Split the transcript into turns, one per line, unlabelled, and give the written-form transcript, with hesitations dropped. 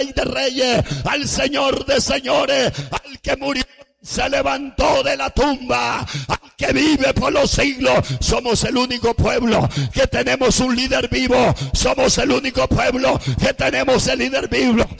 Rey de Reyes, al Señor de Señores, al que murió, se levantó de la tumba, al que vive por los siglos. Somos el único pueblo que tenemos un líder vivo. Somos el único pueblo que tenemos el líder vivo.